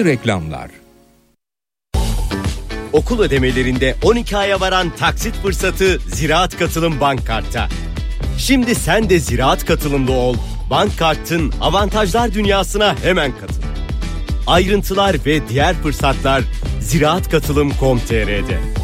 İçindeki reklamlar. Okul ödemelerinde 12 aya varan taksit fırsatı Ziraat Katılım Bank Kart'ta. Şimdi sen de Ziraat Katılımlı ol. Bank Kart'ın avantajlar dünyasına hemen katıl. Ayrıntılar ve diğer fırsatlar ziraatkatılım.com.tr'de.